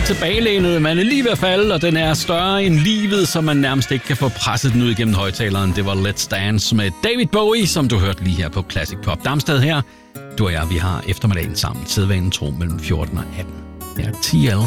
tilbagelænet. Man er lige ved at falde, og den er større end livet, så man nærmest ikke kan få presset den ud igennem højtaleren. Det var Let's Dance med David Bowie, som du hørte lige her på Classic Pop. Damsted her. Du og jeg, vi har eftermiddagen sammen. Sædvanen tro mellem 14 og 18. Ja, TLC.